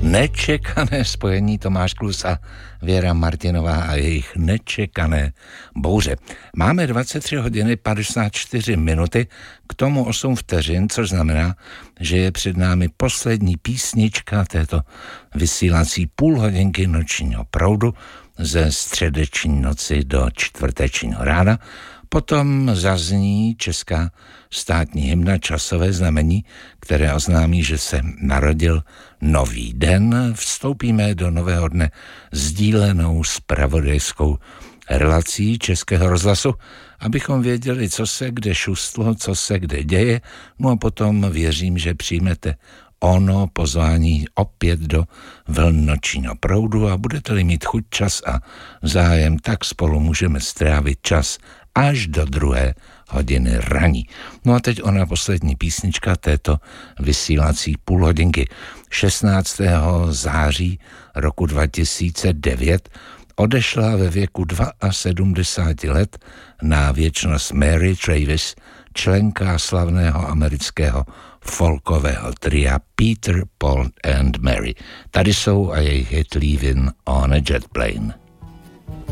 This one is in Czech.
Nečekané spojení Tomáš Klus a Věra Martinová a jejich nečekané bouře. Máme 23 hodiny 54 minuty, k tomu 8 vteřin, což znamená, že je před námi poslední písnička této vysílací půlhodinky nočního proudu ze středeční noci do čtvrtečního rána. Potom zazní česká státní hymna Časové znamení, které oznámí, že se narodil nový den. Vstoupíme do nového dne sdílenou zpravodajskou relací Českého rozhlasu, abychom věděli, co se kde šustlo, co se kde děje. No a potom věřím, že přijmete ono pozvání opět do vln nočního proudu a budete-li mít chuť, čas a zájem, tak spolu můžeme strávit čas až do 2 hodiny raní. No a teď ona poslední písnička této vysílací půlhodinky. 16. září roku 2009 odešla ve věku 72 let na věčnost Mary Travis, členka slavného amerického folkového tria Peter, Paul and Mary. Tady jsou a jejich hit Leaving on a Jet Plane.